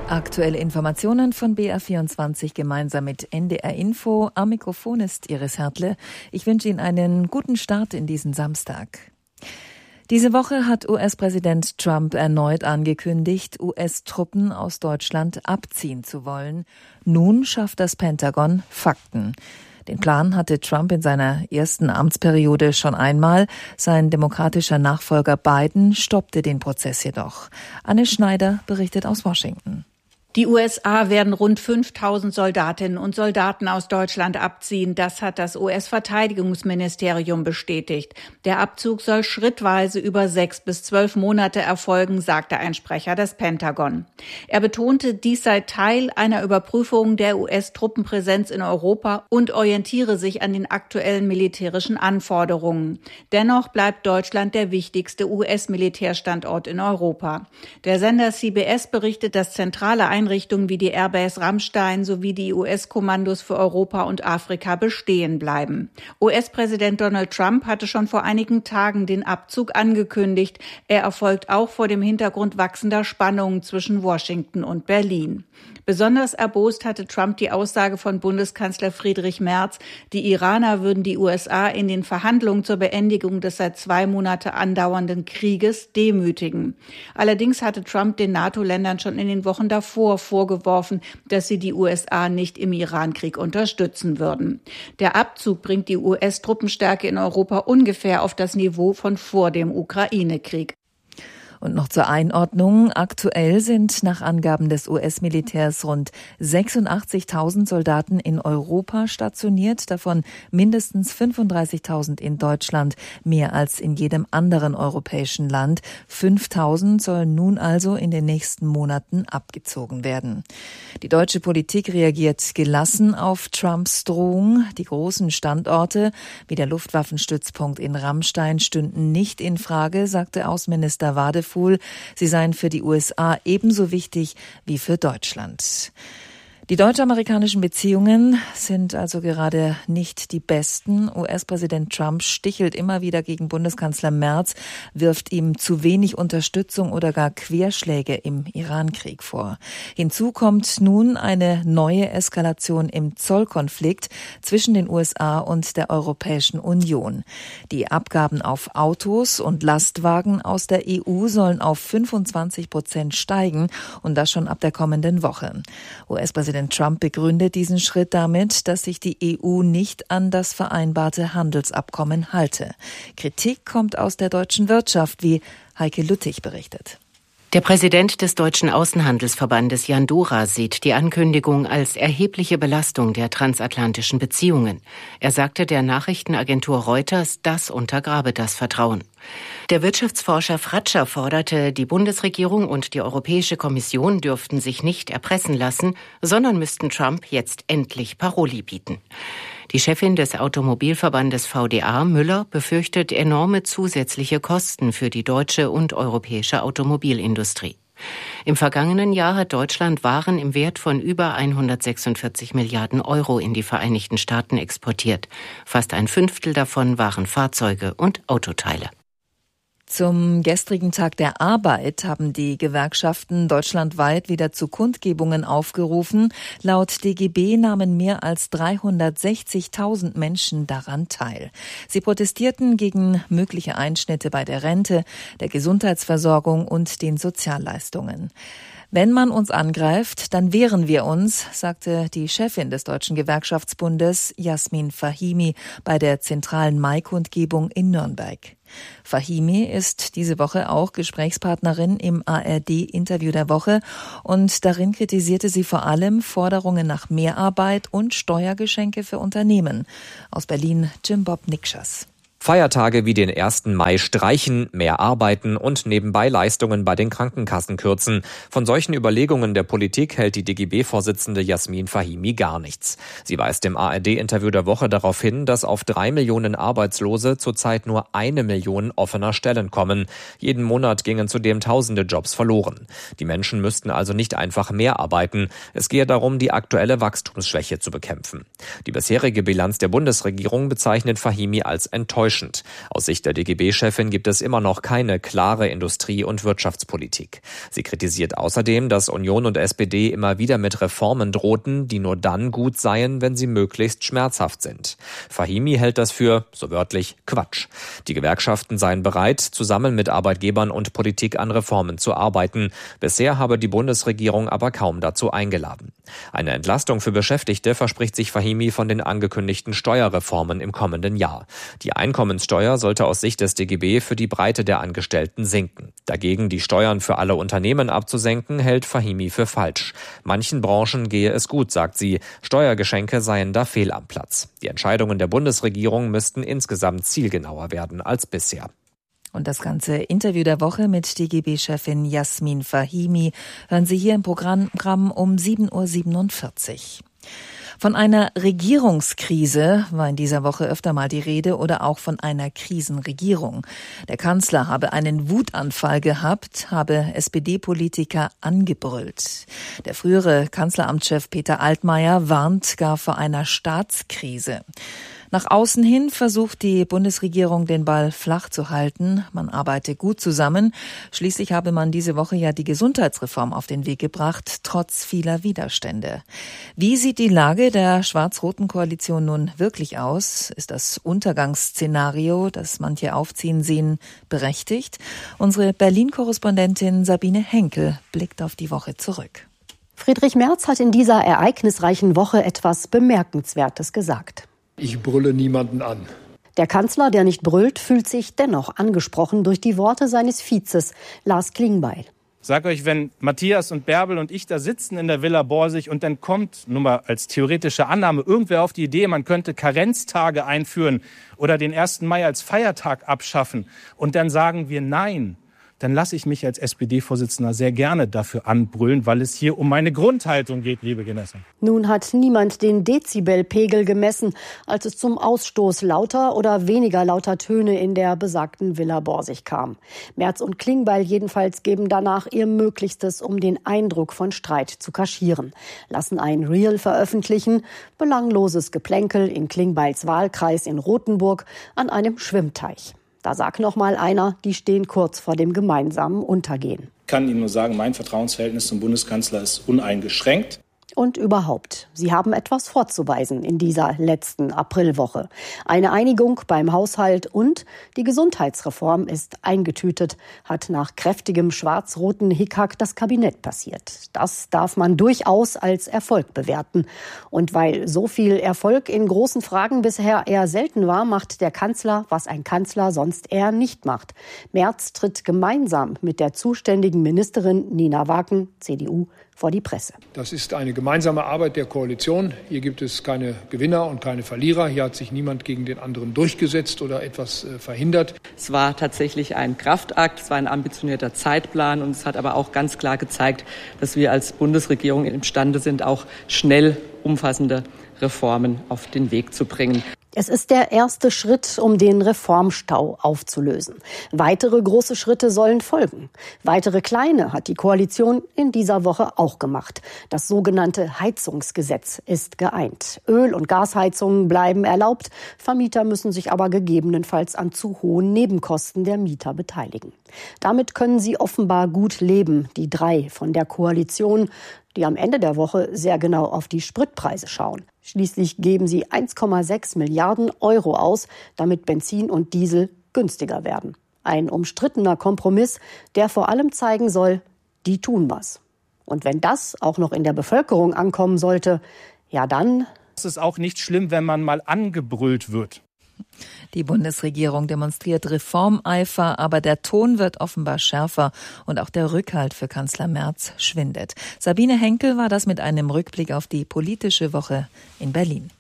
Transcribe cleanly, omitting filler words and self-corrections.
Aktuelle Informationen von BR24 gemeinsam mit NDR Info. Am Mikrofon ist Iris Hertle. Ich wünsche Ihnen einen guten Start in diesen Samstag. Diese Woche hat US-Präsident Trump erneut angekündigt, US-Truppen aus Deutschland abziehen zu wollen. Nun schafft das Pentagon Fakten. Den Plan hatte Trump in seiner ersten Amtsperiode schon einmal. Sein demokratischer Nachfolger Biden stoppte den Prozess jedoch. Anne Schneider berichtet aus Washington. Die USA werden rund 5.000 Soldatinnen und Soldaten aus Deutschland abziehen. Das hat das US-Verteidigungsministerium bestätigt. Der Abzug soll schrittweise über 6 bis 12 Monate erfolgen, sagte ein Sprecher des Pentagon. Er betonte, dies sei Teil einer Überprüfung der US-Truppenpräsenz in Europa und orientiere sich an den aktuellen militärischen Anforderungen. Dennoch bleibt Deutschland der wichtigste US-Militärstandort in Europa. Der Sender CBS berichtet, dass zentrale Einrichtungen wie die Airbase Ramstein sowie die US-Kommandos für Europa und Afrika bestehen bleiben. US-Präsident Donald Trump hatte schon vor einigen Tagen den Abzug angekündigt. Er erfolgt auch vor dem Hintergrund wachsender Spannungen zwischen Washington und Berlin. Besonders erbost hatte Trump die Aussage von Bundeskanzler Friedrich Merz, die Iraner würden die USA in den Verhandlungen zur Beendigung des seit 2 Monate andauernden Krieges demütigen. Allerdings hatte Trump den NATO-Ländern schon in den Wochen davor vorgeworfen, dass sie die USA nicht im Irankrieg unterstützen würden. Der Abzug bringt die US-Truppenstärke in Europa ungefähr auf das Niveau von vor dem Ukraine-Krieg. Und noch zur Einordnung. Aktuell sind nach Angaben des US-Militärs rund 86.000 Soldaten in Europa stationiert, davon mindestens 35.000 in Deutschland, mehr als in jedem anderen europäischen Land. 5.000 sollen nun also in den nächsten Monaten abgezogen werden. Die deutsche Politik reagiert gelassen auf Trumps Drohung. Die großen Standorte wie der Luftwaffenstützpunkt in Ramstein stünden nicht in Frage, sagte Außenminister Wadefuhl. Sie seien für die USA ebenso wichtig wie für Deutschland. Die deutsch-amerikanischen Beziehungen sind also gerade nicht die besten. US-Präsident Trump stichelt immer wieder gegen Bundeskanzler Merz, wirft ihm zu wenig Unterstützung oder gar Querschläge im Irankrieg vor. Hinzu kommt nun eine neue Eskalation im Zollkonflikt zwischen den USA und der Europäischen Union. Die Abgaben auf Autos und Lastwagen aus der EU sollen auf 25% steigen und das schon ab der kommenden Woche. US-Präsident Trump begründet diesen Schritt damit, dass sich die EU nicht an das vereinbarte Handelsabkommen halte. Kritik kommt aus der deutschen Wirtschaft, wie Heike Lüttich berichtet. Der Präsident des Deutschen Außenhandelsverbandes Jan Dora sieht die Ankündigung als erhebliche Belastung der transatlantischen Beziehungen. Er sagte der Nachrichtenagentur Reuters, das untergrabe das Vertrauen. Der Wirtschaftsforscher Fratscher forderte, die Bundesregierung und die Europäische Kommission dürften sich nicht erpressen lassen, sondern müssten Trump jetzt endlich Paroli bieten. Die Chefin des Automobilverbandes VDA, Müller, befürchtet enorme zusätzliche Kosten für die deutsche und europäische Automobilindustrie. Im vergangenen Jahr hat Deutschland Waren im Wert von über 146 Milliarden Euro in die Vereinigten Staaten exportiert. Fast ein Fünftel davon waren Fahrzeuge und Autoteile. Zum gestrigen Tag der Arbeit haben die Gewerkschaften deutschlandweit wieder zu Kundgebungen aufgerufen. Laut DGB nahmen mehr als 360.000 Menschen daran teil. Sie protestierten gegen mögliche Einschnitte bei der Rente, der Gesundheitsversorgung und den Sozialleistungen. Wenn man uns angreift, dann wehren wir uns, sagte die Chefin des Deutschen Gewerkschaftsbundes, Jasmin Fahimi, bei der zentralen Mai-Kundgebung in Nürnberg. Fahimi ist diese Woche auch Gesprächspartnerin im ARD-Interview der Woche und darin kritisierte sie vor allem Forderungen nach Mehrarbeit und Steuergeschenke für Unternehmen. Aus Berlin Jim Bob Nikschas. Feiertage wie den 1. Mai streichen, mehr arbeiten und nebenbei Leistungen bei den Krankenkassen kürzen. Von solchen Überlegungen der Politik hält die DGB-Vorsitzende Jasmin Fahimi gar nichts. Sie weist im ARD-Interview der Woche darauf hin, dass auf 3 Millionen Arbeitslose zurzeit nur 1 Million offener Stellen kommen. Jeden Monat gingen zudem tausende Jobs verloren. Die Menschen müssten also nicht einfach mehr arbeiten. Es gehe darum, die aktuelle Wachstumsschwäche zu bekämpfen. Die bisherige Bilanz der Bundesregierung bezeichnet Fahimi als enttäuschend. enttäuschend. Aus Sicht der DGB-Chefin gibt es immer noch keine klare Industrie- und Wirtschaftspolitik. Sie kritisiert außerdem, dass Union und SPD immer wieder mit Reformen drohten, die nur dann gut seien, wenn sie möglichst schmerzhaft sind. Fahimi hält das für, so wörtlich, Quatsch. Die Gewerkschaften seien bereit, zusammen mit Arbeitgebern und Politik an Reformen zu arbeiten. Bisher habe die Bundesregierung aber kaum dazu eingeladen. Eine Entlastung für Beschäftigte verspricht sich Fahimi von den angekündigten Steuerreformen im kommenden Jahr. Die Einkommenssteuer sollte aus Sicht des DGB für die Breite der Angestellten sinken. Dagegen die Steuern für alle Unternehmen abzusenken, hält Fahimi für falsch. Manchen Branchen gehe es gut, sagt sie. Steuergeschenke seien da fehl am Platz. Die Entscheidungen der Bundesregierung müssten insgesamt zielgenauer werden als bisher. Und das ganze Interview der Woche mit DGB-Chefin Jasmin Fahimi hören Sie hier im Programm um 7.47 Uhr. Von einer Regierungskrise war in dieser Woche öfter mal die Rede oder auch von einer Krisenregierung. Der Kanzler habe einen Wutanfall gehabt, habe SPD-Politiker angebrüllt. Der frühere Kanzleramtschef Peter Altmaier warnt gar vor einer Staatskrise. Nach außen hin versucht die Bundesregierung, den Ball flach zu halten. Man arbeite gut zusammen. Schließlich habe man diese Woche ja die Gesundheitsreform auf den Weg gebracht, trotz vieler Widerstände. Wie sieht die Lage der schwarz-roten Koalition nun wirklich aus? Ist das Untergangsszenario, das manche aufziehen sehen, berechtigt? Unsere Berlin-Korrespondentin Sabine Henkel blickt auf die Woche zurück. Friedrich Merz hat in dieser ereignisreichen Woche etwas Bemerkenswertes gesagt. Ich brülle niemanden an. Der Kanzler, der nicht brüllt, fühlt sich dennoch angesprochen durch die Worte seines Vizes, Lars Klingbeil. Sag euch, wenn Matthias und Bärbel und ich da sitzen in der Villa Borsig und dann kommt, nur mal als theoretische Annahme, irgendwer auf die Idee, man könnte Karenztage einführen oder den 1. Mai als Feiertag abschaffen und dann sagen wir nein, dann lasse ich mich als SPD-Vorsitzender sehr gerne dafür anbrüllen, weil es hier um meine Grundhaltung geht, liebe Genossen. Nun hat niemand den Dezibelpegel gemessen, als es zum Ausstoß lauter oder weniger lauter Töne in der besagten Villa Borsig kam. Merz und Klingbeil jedenfalls geben danach ihr Möglichstes, um den Eindruck von Streit zu kaschieren. Lassen ein Reel veröffentlichen, belangloses Geplänkel in Klingbeils Wahlkreis in Rothenburg an einem Schwimmteich. Da sagt noch mal einer, die stehen kurz vor dem gemeinsamen Untergehen. Ich kann Ihnen nur sagen, mein Vertrauensverhältnis zum Bundeskanzler ist uneingeschränkt. Und überhaupt, sie haben etwas vorzuweisen in dieser letzten Aprilwoche. Eine Einigung beim Haushalt und die Gesundheitsreform ist eingetütet, hat nach kräftigem schwarz-roten Hickhack das Kabinett passiert. Das darf man durchaus als Erfolg bewerten. Und weil so viel Erfolg in großen Fragen bisher eher selten war, macht der Kanzler, was ein Kanzler sonst eher nicht macht. Merz tritt gemeinsam mit der zuständigen Ministerin Nina Waken, CDU, vor die Presse. Das ist eine gemeinsame Arbeit der Koalition. Hier gibt es keine Gewinner und keine Verlierer. Hier hat sich niemand gegen den anderen durchgesetzt oder etwas verhindert. Es war tatsächlich ein Kraftakt, es war ein ambitionierter Zeitplan und es hat aber auch ganz klar gezeigt, dass wir als Bundesregierung imstande sind, auch schnell umfassende Reformen auf den Weg zu bringen. Es ist der erste Schritt, um den Reformstau aufzulösen. Weitere große Schritte sollen folgen. Weitere kleine hat die Koalition in dieser Woche auch gemacht. Das sogenannte Heizungsgesetz ist geeint. Öl- und Gasheizungen bleiben erlaubt. Vermieter müssen sich aber gegebenenfalls an zu hohen Nebenkosten der Mieter beteiligen. Damit können sie offenbar gut leben, die drei von der Koalition, die am Ende der Woche sehr genau auf die Spritpreise schauen. Schließlich geben sie 1,6 Milliarden Euro aus, damit Benzin und Diesel günstiger werden. Ein umstrittener Kompromiss, der vor allem zeigen soll, die tun was. Und wenn das auch noch in der Bevölkerung ankommen sollte, ja dann... Es ist auch nicht schlimm, wenn man mal angebrüllt wird. Die Bundesregierung demonstriert Reformeifer, aber der Ton wird offenbar schärfer und auch der Rückhalt für Kanzler Merz schwindet. Sabine Henkel war das mit einem Rückblick auf die politische Woche in Berlin.